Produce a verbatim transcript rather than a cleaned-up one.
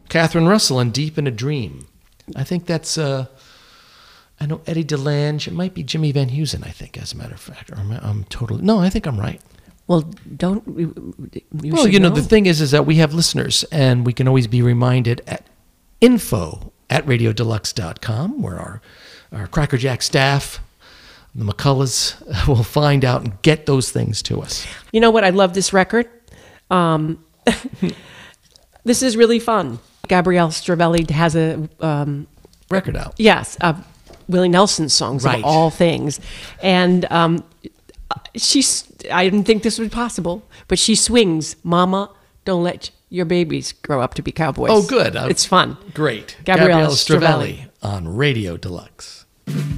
Catherine Russell and Deep in a Dream. I think that's, uh, I know Eddie DeLange. It might be Jimmy Van Heusen, I think, as a matter of fact. Or I'm, I'm totally, no, I think I'm right. Well, don't, you well, you know, know, the thing is, is that we have listeners, and we can always be reminded at info at radio deluxe dot com, where our, our Crackerjack staff, the McCulloughs, will find out and get those things to us. You know what? I love this record. Um, this is really fun. Gabrielle Stravelli has a... Um, record out. Yes, uh, Willie Nelson songs right. of all things. And um, she's, I didn't think this was possible, but she swings, Mama, don't let your babies grow up to be cowboys. Oh, good. Uh, it's fun. Great. Gabrielle Gabrielle Stravelli Stravelli on Radio Deluxe.